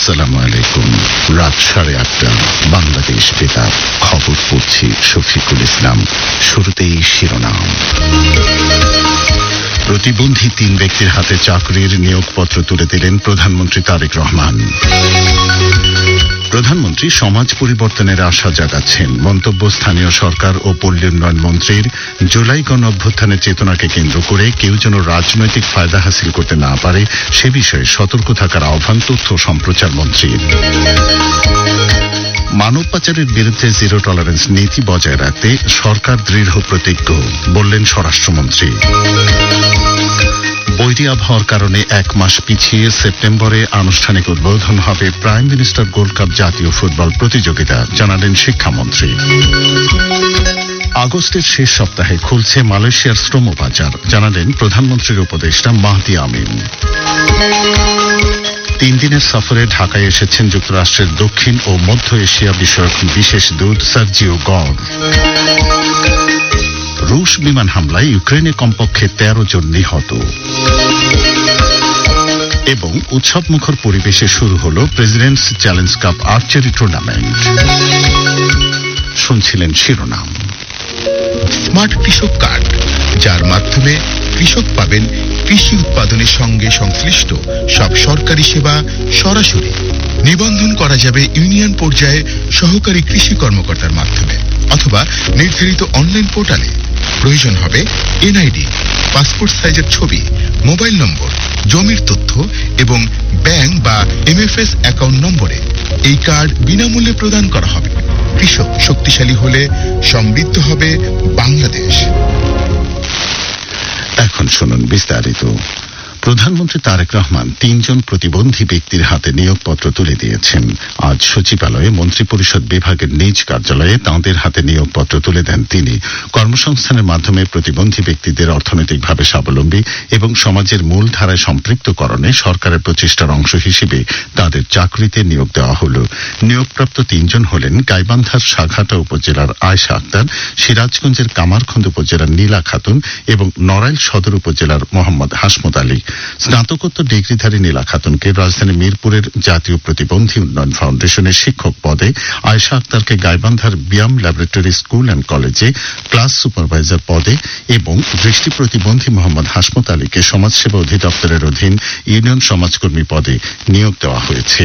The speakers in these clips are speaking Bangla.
আসসালামু আলাইকুম। রাত 8:30 বাংলাদেশ বেতার খবর পড়ছি শফিকুল ইসলাম। শুরুতেই শিরোনাম। প্রতিবন্ধী 3 ব্যক্তির হাতে চাকরির নিয়োগপত্র তুলে দিলেন প্রধানমন্ত্রী তারেক রহমান। প্রধানমন্ত্রী সমাজ পরিবর্তনের আশা জাগাচ্ছেন। মন্তব্য স্থানীয় সরকার ও পল্লী উন্নয়ন মন্ত্রীর। জুলাই গণ অভ্যুত্থানের চেতনাকে কেন্দ্র করে কেউ যেন রাজনৈতিক ফায়দা হাসিল করতে না পারে সে বিষয়ে সতর্ক থাকার আহ্বান তথ্য সম্প্রচার মন্ত্রীর। মানব পাচারের বিরুদ্ধে জিরো টলারেন্স নীতি বজায় রাখতে সরকার দৃঢ় প্রতিজ্ঞ বললেন স্বরাষ্ট্রমন্ত্রী। বৈরী আবহাওয়ার কারণে 1 মাস পিছিয়ে সেপ্টেম্বরে আনুষ্ঠানিক উদ্বোধন হবে প্রাইম মিনিস্টার গোল্ড কাপ জাতীয় ফুটবল প্রতিযোগিতা, জানালেন শিক্ষামন্ত্রী। আগস্টের শেষ সপ্তাহে খুলছে মালয়েশিয়ার শ্রম বাজার, জানালেন প্রধানমন্ত্রীর উপদেষ্টা মাহদি আমিন। 3 দিনের সফরে ঢাকায় এসেছেন যুক্তরাষ্ট্রের দক্ষিণ ও মধ্য এশিয়া বিষয়ক বিশেষ দূত সার্জিও গর। রুশ বিমান হামলায় ইউক্রেনে কমপক্ষে 13 জন নিহত। এবং উৎসবমুখর পরিবেশে শুরু হলো presidents challenge cup archery tournament. শুনছিলেন শিরোনাম। স্মার্ট কৃষক কার্ড, যার মাধ্যমে কৃষক পাবেন কৃষি উৎপাদনের সঙ্গে সংশ্লিষ্ট সব সরকারি সেবা সরাসরি। নিবন্ধন করা যাবে ইউনিয়ন পর্যায়ে সহকারী কৃষি কর্মকর্তার মাধ্যমে অথবা নির্ধারিত অনলাইন পোর্টালে। প্রয়োজন হবে এনআইডি, পাসপোর্ট সাইজের ছবি, মোবাইল নম্বর, জমির তথ্য এবং ব্যাংক বা এমএফএস অ্যাকাউন্ট নম্বরে। এই কার্ড বিনামূল্যে প্রদান করা হবে। কৃষক শক্তিশালী হলে সমৃদ্ধ হবে বাংলাদেশ। এখন শুনুন বিস্তারিত। প্রধানমন্ত্রী তারেক রহমান 3 জন প্রতিবন্ধী ব্যক্তির হাতে নিয়োগপত্র তুলে দিয়েছেন। আজ সচিবালয়ে মন্ত্রিপরিষদ বিভাগের নিজ কার্যালয়ে তাঁদের হাতে নিয়োগপত্র তুলে দেন তিনি। কর্মসংস্থানের মাধ্যমে প্রতিবন্ধী ব্যক্তিদের অর্থনৈতিকভাবে স্বাবলম্বী এবং সমাজের মূল ধারায় সম্পৃক্তকরণে সরকারের প্রচেষ্টার অংশ হিসেবে তাদের চাকরিতে নিয়োগ দেওয়া হল। নিয়োগপ্রাপ্ত 3 জন হলেন গাইবান্ধার সাঘাটা উপজেলার আয়েশা আক্তার, সিরাজগঞ্জের কামারখন্দ উপজেলার নীলা খাতুন এবং নড়াইল সদর উপজেলার মোহাম্মদ হাসমত আলী। স্নাতকোত্তর ডিগ্রিধারী নীলা খাতুনকে রাজধানী মিরপুরের জাতীয় প্রতিবন্ধী উন্নয়ন ফাউন্ডেশনের শিক্ষক পদে, আয়েশা আক্তারকে গাইবান্ধার ব্যায়াম ল্যাবরেটরি স্কুল অ্যান্ড কলেজে ক্লাস সুপারভাইজার পদে এবং দৃষ্টি প্রতিবন্ধী মোহাম্মদ হাসমত আলীকে সমাজসেবা অধিদপ্তরের অধীন ইউনিয়ন সমাজকর্মী পদে নিয়োগ দেওয়া হয়েছে।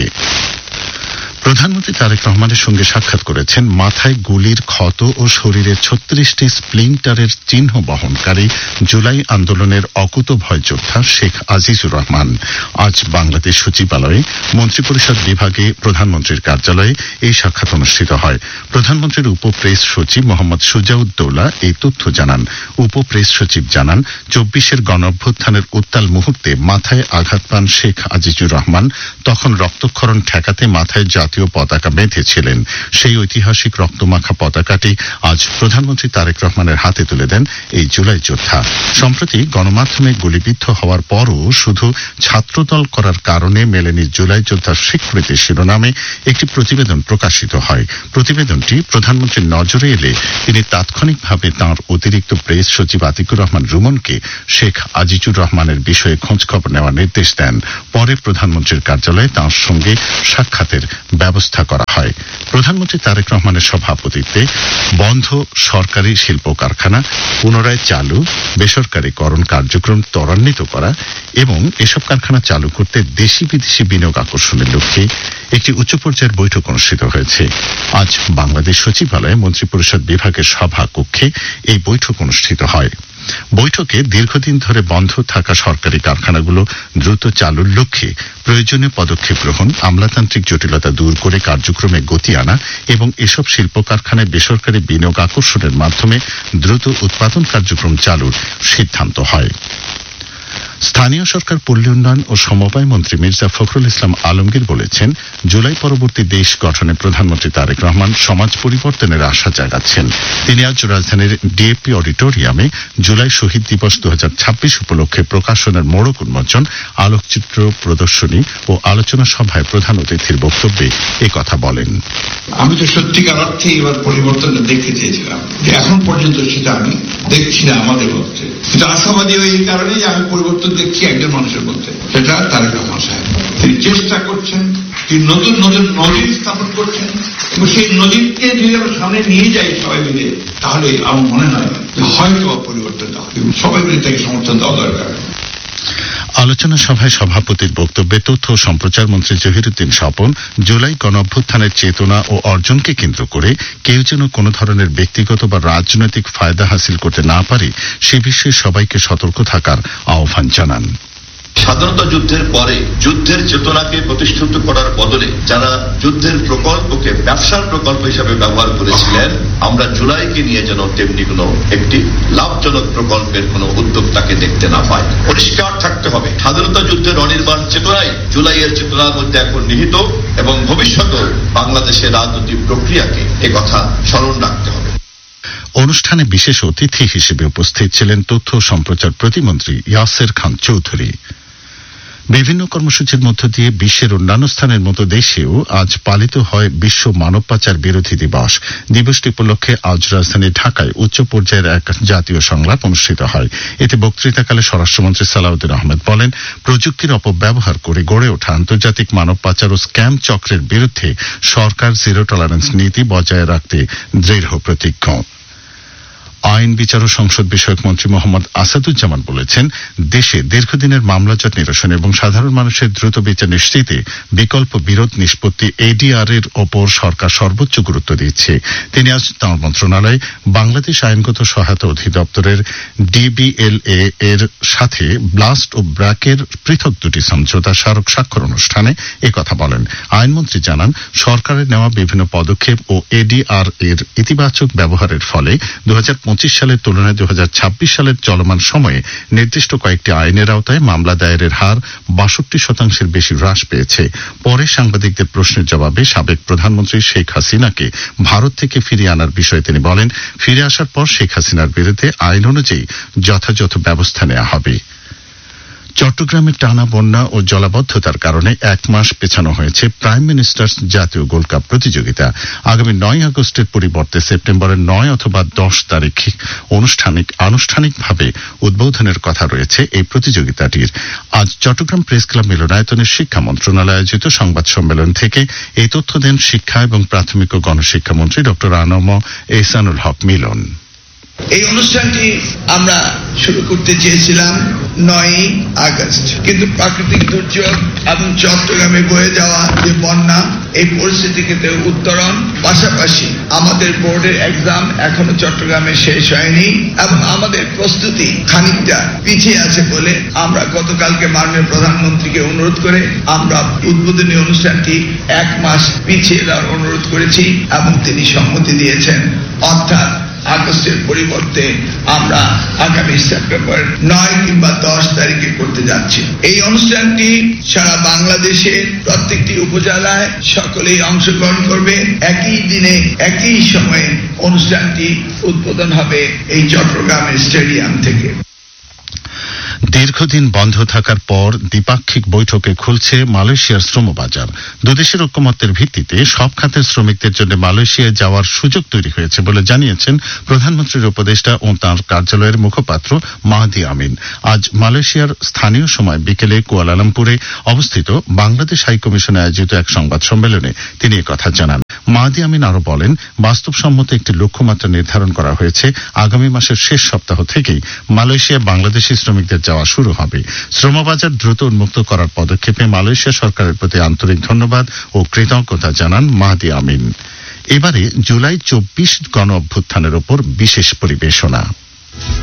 প্রধানমন্ত্রী তারেক রহমানের সঙ্গে সাক্ষাৎ করেছেন মাথায় গুলির ক্ষত ও শরীরে 36টি স্প্লিন্টারের চিহ্ন বহনকারী জুলাই আন্দোলনের অকুতোভয় যোদ্ধা শেখ আজিজুর রহমান। আজ বাংলাদেশ সচিবালয়ে মন্ত্রিপরিষদ বিভাগে প্রধানমন্ত্রীর কার্যালয়ে এই সাক্ষাৎ অনুষ্ঠিত হয়। প্রধানমন্ত্রীর উপপ্রেস সচিব মোহাম্মদ সুজাউদ্দৌলা এই তথ্য জানান। উপপ্রেস সচিব জানান, 24-এর গণ অভ্যুত্থানের উত্তাল মুহূর্তে মাথায় আঘাত পান শেখ আজিজুর রহমান। তখন রক্তক্ষরণ ঠেকাতে মাথায় জাতীয় পতাকা বেঁধেছিলেন। সেই ঐতিহাসিক রক্তমাখা পতাকাটি আজ প্রধানমন্ত্রী তারেক রহমানের হাতে তুলে দেন এই জুলাই যোদ্ধা। সম্প্রতি গণমাধ্যমে গুলিবিদ্ধ হওয়ার পরও শুধু ছাত্রদল করার কারণে মেলেনি জুলাই যোদ্ধার স্বীকৃতি শিরোনামে একটি প্রতিবেদন প্রকাশিত হয়। প্রতিবেদনটি প্রধানমন্ত্রীর নজরে এলে তিনি তাৎক্ষণিকভাবে তাঁর অতিরিক্ত প্রেস সচিব আতিকুর রহমান রুমনকে শেখ আজিজুর রহমানের বিষয়ে খোঁজখবর নেওয়ার নির্দেশ দেন। পরে প্রধানমন্ত্রীর কার্যালয়ে তাঁর সঙ্গে সাক্ষাতের ব্যবস্থা করা হয়। প্রধানমন্ত্রী তারেক রহমানের সভাপতিত্বে বন্ধ সরকারি শিল্প কারখানা পুনরায় চালু, বেসরকারীকরণ কার্যক্রম ত্বরান্বিত করা এবং এসব কারখানা চালু করতে দেশি বিদেশি বিনিয়োগ আকর্ষণের লক্ষ্যে একটি উচ্চ পর্যায়ের বৈঠক অনুষ্ঠিত হয়েছে। আজ বাংলাদেশ সচিবালয়ে মন্ত্রিপরিষদ বিভাগের সভা কক্ষে এই বৈঠক অনুষ্ঠিত হয়। বৈঠকে দীর্ঘদিন ধরে বন্ধ থাকা সরকারি কারখানাগুলো দ্রুত চালুর লক্ষ্যে প্রয়োজনীয় পদক্ষেপ গ্রহণ, আমলাতান্ত্রিক জটিলতা দূর করে কার্যক্রমে গতি আনা এবং এসব শিল্প কারখানায় বেসরকারি বিনিয়োগ আকর্ষণের মাধ্যমে দ্রুত উৎপাদন কার্যক্রম চালুর সিদ্ধান্ত হয়। স্থানীয় সরকার, পল্লী উন্নয়ন ও সমবায় মন্ত্রী মির্জা ফখরুল ইসলাম আলমগীর বলেছেন, জুলাই পরবর্তী দেশ গঠনে প্রধানমন্ত্রী তারেক রহমান সমাজ পরিবর্তনের আশা জাগাচ্ছেন। তিনি আজ রাজধানীর ডিএপি অডিটোরিয়ামে জুলাই শহীদ দিবস 2026 উপলক্ষে প্রকাশনের মোড়ক উন্মোচন, আলোকচিত্র প্রদর্শনী ও আলোচনা সভায় প্রধান অতিথির বক্তব্যে একথা বলেন। আমি তো সত্যিকার অর্থে এবার পরিবর্তনটা দেখতে চেয়েছিলাম, যে এখন পর্যন্ত সেটা আমি দেখছি না আমাদের মধ্যে। কিন্তু আশাবাদী এই কারণেই আমি পরিবর্তন দেখছি একজন মানুষের মধ্যে, সেটা তারেক রহমান সাহেব। তিনি চেষ্টা করছেন তিনি নতুন নতুন নজির স্থাপন করছেন এবং সেই নজিরকে যদি আমরা সামনে নিয়ে যাই সবাই মিলে, তাহলে আমার মনে হয় যে হয়তো পরিবর্তনটা হবে। সবাই মিলে তাকে সমর্থন দেওয়া দরকার। আলোচনা সভায় সভাপতির বক্তব্যে তথ্য ও সম্প্রচার মন্ত্রী জহিরুদ্দিন স্বপন জুলাই গণঅভ্যুত্থানের চেতনা ও অর্জনকে কেন্দ্র করে কেউ যেন কোনো ধরনের ব্যক্তিগত বা রাজনৈতিক ফায়দা হাসিল করতে না পারে সে বিষয়ে সবাইকে সতর্ক থাকার আহ্বান জানান। স্বাধীনতা যুদ্ধের পরে যুদ্ধের চেতনাকে প্রতিষ্ঠিত করার বদলে যারা যুদ্ধের প্রকল্পকে ব্যবসার প্রকল্প হিসাবে ব্যবহার করেছিলেন, আমরা জুলাইকে নিয়ে যেন তেমনি কোনো একটি লাভজনক প্রকল্পের কোনো উদ্যোক্তাকে দেখতে না পাই। পরিষ্কার থাকতে হবে, স্বাধীনতা যুদ্ধের অনির্বাণ চেতনাই জুলাইয়ের চেতনার মধ্যে এখন নিহিত এবং ভবিষ্যতেও বাংলাদেশের রাজনৈতিক প্রক্রিয়াকে একথা স্মরণ রাখতে হবে। অনুষ্ঠানে বিশেষ অতিথি হিসেবে উপস্থিত ছিলেন তথ্য ও সম্প্রচার প্রতিমন্ত্রী ইয়াসের খান চৌধুরী। বিভিন্ন কর্মসূচির মধ্য দিয়ে বিশ্বের অন্যান্য স্থানের মতো দেশেও আজ পালিত হয় বিশ্ব মানব পাচার বিরোধী দিবস। দিবসটি উপলক্ষে আজ রাজধানী ঢাকায় উচ্চ পর্যায়ের এক জাতীয় সংলাপ অনুষ্ঠিত হয়। এতে বক্তৃতাকালে স্বরাষ্ট্রমন্ত্রী সালাউদ্দিন আহমেদ বলেন, প্রযুক্তির অপব্যবহার করে গড়ে ওঠা আন্তর্জাতিক মানব পাচার ও স্ক্যাম চক্রের বিরুদ্ধে সরকার জিরো টলারেন্স নীতি বজায় রাখতে দৃঢ় প্রতিজ্ঞ। আইন, বিচার ও সংসদ বিষয়ক মন্ত্রী মোহাম্মদ আসাদুজ্জামান বলেছেন, দেশে দীর্ঘদিনের মামলাজট নিরসন এবং সাধারণ মানুষের দ্রুত বিচার নিশ্চিতে বিকল্প বিরোধ নিষ্পত্তি এডিআর এর ওপর সরকার সর্বোচ্চ গুরুত্ব দিচ্ছে। তিনি আজ তাঁর মন্ত্রণালয়ে বাংলাদেশ আইনগত সহায়তা অধিদপ্তরের ডিবিএলএ এর সাথে ব্লাস্ট ও ব্র্যাকের পৃথক দুটি সমঝোতা স্মারক স্বাক্ষর অনুষ্ঠানে একথা বলেন। আইনমন্ত্রী জানান, সরকারের নেওয়া বিভিন্ন পদক্ষেপ ও এডিআর এর ইতিবাচক ব্যবহারের ফলে 2025 সালের তুলনায় 2026 সালের চলমান সময়ে নির্দিষ্ট কয়েকটি আইনের আওতায় মামলা দায়েরের হার 62% বেশি হ্রাস পেয়েছে। পরে সাংবাদিকদের প্রশ্নের জবাবে সাবেক প্রধানমন্ত্রী শেখ হাসিনাকে ভারত থেকে ফিরিয়ে আনার বিষয়ে তিনি বলেন, ফিরে আসার পর শেখ হাসিনার বিরুদ্ধে আইন অনুযায়ী যথাযথ ব্যবস্থা নেওয়া হবে। চট্টগ্রামে টানা বন্যা ও জলাবদ্ধতার কারণে 1 মাস পেছানো হয়েছে প্রাইম মিনিস্টার্স জাতীয় গোল্ড কাপ প্রতিযোগিতা। আগামী 9 আগস্টের পরিবর্তে সেপ্টেম্বরের 9 অথবা 10 তারিখ আনুষ্ঠানিকভাবে উদ্বোধনের কথা রয়েছে এই প্রতিযোগিতাটির। আজ চট্টগ্রাম প্রেস ক্লাব মিলনায়তনের শিক্ষা মন্ত্রণালয় আয়োজিত সংবাদ সম্মেলন থেকে এই তথ্য দেন শিক্ষা এবং প্রাথমিক ও গণশিক্ষা মন্ত্রী ডক্টর আনম এহসানুল হক মিলন। এই অনুষ্ঠানটি আমরা শুরু করতে চেয়েছিলাম 9 আগস্ট, কিন্তু প্রাকৃতিক দুর্যোগ এবং চট্টগ্রামে বয়ে যাওয়া যে বন্যা, এই পরিস্থিতিকে উত্তরণ, পাশাপাশি আমাদের বোর্ডের এক্সাম এখনো চট্টগ্রামে শেষ হয়নি এবং আমাদের প্রস্তুতি খানিকটা পিছিয়ে আছে বলে আমরা গতকালকে মাননীয় প্রধানমন্ত্রীকে অনুরোধ করে আমরা উদ্বোধনী অনুষ্ঠানটি 1 মাস পিছিয়ে দেওয়ার অনুরোধ করেছি এবং তিনি সম্মতি দিয়েছেন। অর্থাৎ আগস্টের পরিবর্তে আমরা আগামী সেপ্টেম্বর 9 কিংবা 10 তারিখে করতে যাচ্ছি। এই অনুষ্ঠানটি সারা বাংলাদেশের প্রত্যেকটি উপজেলায় সকলেই অংশগ্রহণ করবে। একই দিনে একই সময়ে অনুষ্ঠানটি উদ্বোধন হবে এই চট্টগ্রামের স্টেডিয়াম থেকে। দীর্ঘদিন বন্ধ থাকার পর দ্বিপাক্ষিক বৈঠকে খুলছে মালয়েশিয়ার শ্রমবাজার। দুদেশের ঐকমত্যের ভিত্তিতে সব খাতের শ্রমিকদের জন্য মালয়েশিয়ায় যাওয়ার সুযোগ তৈরি হয়েছে বলে জানিয়েছেন প্রধানমন্ত্রীর উপদেষ্টা ও তাঁর কার্যালয়ের মুখপাত্র মাহদি আমিন। আজ মালয়েশিয়ার স্থানীয় সময় বিকেলে কুয়ালালামপুরে অবস্থিত বাংলাদেশ হাইকমিশনে আয়োজিত এক সংবাদ সম্মেলনে তিনি একথা জানান। মাহদি আমিন আরো বলেন, বাস্তবসম্মত একটি লক্ষ্যমাত্রা নির্ধারণ করা হয়েছে। আগামী মাসের শেষ সপ্তাহ থেকেই মালয়েশিয়া বাংলাদেশি শ্রমিকদের যাওয়া শুরু হবে। শ্রমবাজার দ্রুত উন্মুক্ত করার পদক্ষেপে মালয়েশিয়া সরকারের প্রতি আন্তরিক ধন্যবাদ ও কৃতজ্ঞতা জানান মাহদি আমিন। এবারে জুলাই 24 গণ অভ্যুত্থানের ওপর বিশেষ পরিবেশনা।